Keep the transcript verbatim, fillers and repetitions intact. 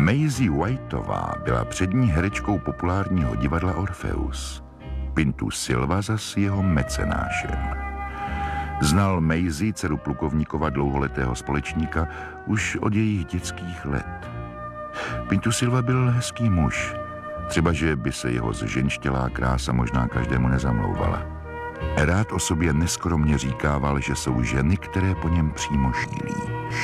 Maisie Whiteová byla přední herečkou populárního divadla Orpheus. Pintu Silva zas jeho mecenášem. Znal Maisie, dceru plukovníkova dlouholetého společníka, už od jejich dětských let. Pintu Silva byl hezký muž, třeba že by se jeho zženštělá krása možná každému nezamlouvala. Rád o sobě neskromně říkával, že jsou ženy, které po něm přímo šílí.